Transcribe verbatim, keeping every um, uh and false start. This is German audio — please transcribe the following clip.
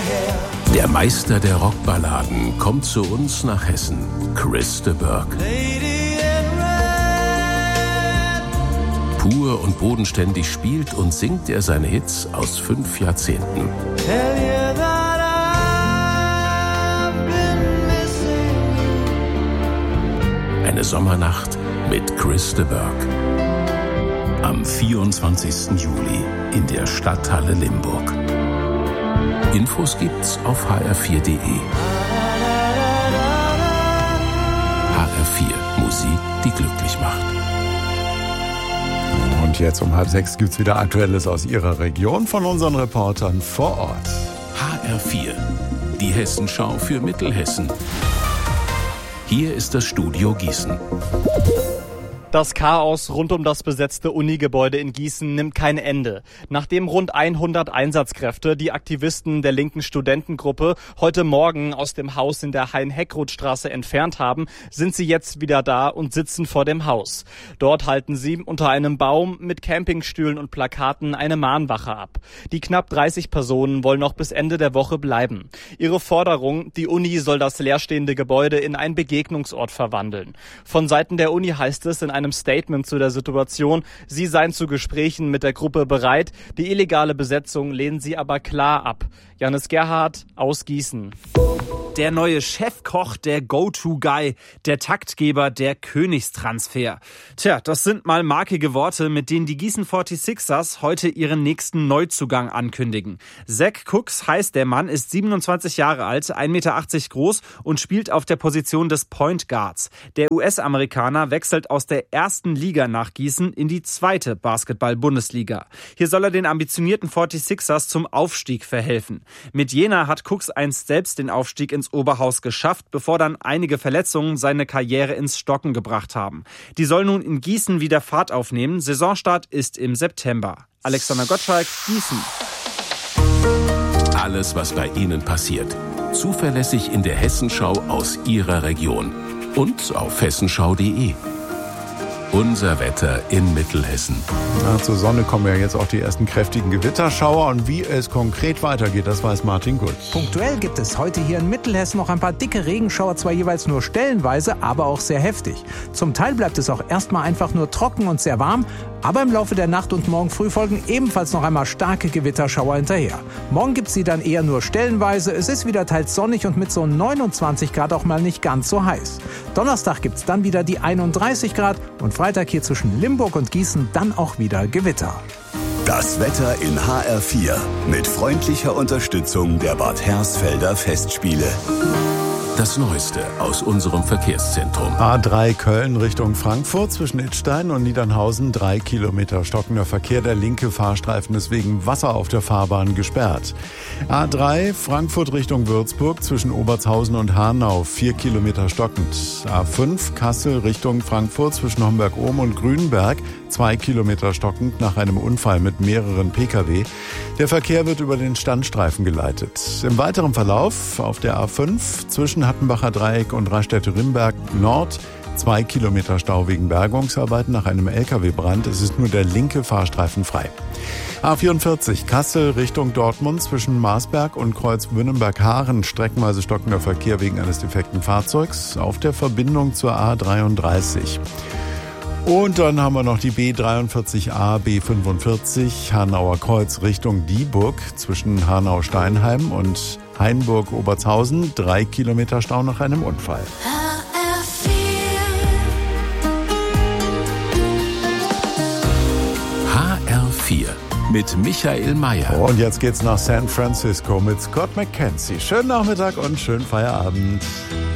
Der Meister der Rockballaden kommt zu uns nach Hessen, Chris de Burgh. Pur und bodenständig spielt und singt er seine Hits aus fünf Jahrzehnten. Eine Sommernacht mit Chris de Burgh. Am vierundzwanzigsten Juli in der Stadthalle Limburg. Infos gibt's auf h r vier punkt d e. H R vier, Musik, die glücklich macht. Und jetzt um halb sechs gibt's wieder Aktuelles aus Ihrer Region von unseren Reportern vor Ort. H R vier, die Hessenschau für Mittelhessen. Hier ist das Studio Gießen. Das Chaos rund um das besetzte Unigebäude in Gießen nimmt kein Ende. Nachdem rund hundert Einsatzkräfte die Aktivisten der linken Studentengruppe heute Morgen aus dem Haus in der Hein-Heckroth-Straße entfernt haben, sind sie jetzt wieder da und sitzen vor dem Haus. Dort halten sie unter einem Baum mit Campingstühlen und Plakaten eine Mahnwache ab. Die knapp dreißig Personen wollen noch bis Ende der Woche bleiben. Ihre Forderung, die Uni soll das leerstehende Gebäude in einen Begegnungsort verwandeln. Von Seiten der Uni heißt es in einem Statement zu der Situation, sie seien zu Gesprächen mit der Gruppe bereit, die illegale Besetzung lehnen sie aber klar ab. Janis Gerhardt aus Gießen. Der neue Chefkoch, der Go-To-Guy, der Taktgeber, der Königstransfer. Tja, das sind mal markige Worte, mit denen die Gießen forty-sixers heute ihren nächsten Neuzugang ankündigen. Zach Cooks heißt der Mann, ist siebenundzwanzig Jahre alt, ein Meter achtzig groß und spielt auf der Position des Point Guards. Der U S-Amerikaner wechselt aus der ersten Liga nach Gießen in die zweite Basketball-Bundesliga. Hier soll er den ambitionierten forty-sixers zum Aufstieg verhelfen. Mit Jena hat Cooks einst selbst den Aufstieg ins Oberhaus geschafft, bevor dann einige Verletzungen seine Karriere ins Stocken gebracht haben. Die soll nun in Gießen wieder Fahrt aufnehmen. Saisonstart ist im September. Alexander Gottschalk, Gießen. Alles, was bei Ihnen passiert. Zuverlässig in der Hessenschau aus Ihrer Region. Und auf hessenschau punkt d e. Unser Wetter in Mittelhessen. Na, zur Sonne kommen ja jetzt auch die ersten kräftigen Gewitterschauer. Und wie es konkret weitergeht, das weiß Martin Gutz. Punktuell gibt es heute hier in Mittelhessen noch ein paar dicke Regenschauer, zwar jeweils nur stellenweise, aber auch sehr heftig. Zum Teil bleibt es auch erstmal einfach nur trocken und sehr warm. Aber im Laufe der Nacht und morgen früh folgen ebenfalls noch einmal starke Gewitterschauer hinterher. Morgen gibt es sie dann eher nur stellenweise. Es ist wieder teils sonnig und mit so neunundzwanzig Grad auch mal nicht ganz so heiß. Donnerstag gibt es dann wieder die einunddreißig Grad und Freitag hier zwischen Limburg und Gießen dann auch wieder Gewitter. Das Wetter in H R vier mit freundlicher Unterstützung der Bad Hersfelder Festspiele. Das Neueste aus unserem Verkehrszentrum. A drei Köln Richtung Frankfurt zwischen Idstein und Niedernhausen. Drei Kilometer stockender Verkehr. Der linke Fahrstreifen ist wegen Wasser auf der Fahrbahn gesperrt. A drei Frankfurt Richtung Würzburg zwischen Obertshausen und Hanau. Vier Kilometer stockend. A fünf Kassel Richtung Frankfurt zwischen Homberg-Ohm und Grünberg. Zwei Kilometer stockend nach einem Unfall mit mehreren Pkw. Der Verkehr wird über den Standstreifen geleitet. Im weiteren Verlauf auf der A fünf zwischen Hattenbacher Dreieck und Rastedt-Rimberg Nord. Zwei Kilometer Stau wegen Bergungsarbeiten nach einem L K W-Brand. Es ist nur der linke Fahrstreifen frei. A vierundvierzig Kassel Richtung Dortmund zwischen Marsberg und Kreuz Wünnenberg-Haaren. Streckenweise stockender Verkehr wegen eines defekten Fahrzeugs auf der Verbindung zur A dreiunddreißig. Und dann haben wir noch die B dreiundvierzig A, B fünfundvierzig, Hanauer Kreuz Richtung Dieburg zwischen Hanau-Steinheim und Hainburg-Obertshausen. Drei Kilometer Stau nach einem Unfall. H R vier mit Michael Mayer. Und jetzt geht's nach San Francisco mit Scott McKenzie. Schönen Nachmittag und schönen Feierabend.